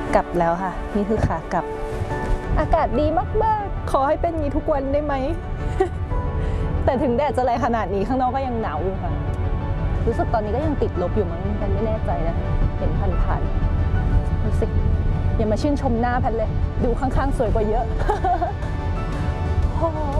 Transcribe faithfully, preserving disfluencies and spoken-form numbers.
กลับแล้วค่ะนี่คือขากลับอากาศดีมากๆขอให้เป็นอย่างนี้ทุกวันได้ไหม แต่ถึงแดดจะแรงขนาดนี้ข้างนอกก็ยังหนาวอยู่ค่ะรู้สึกตอนนี้ก็ยังติดลบอยู่มั้งแพนไม่แน่ใจนะเห็นผ่านๆรู้สึกอย่ามาชื่นชมหน้าแพนเลยดูข้างๆสวยกว่าเยอะ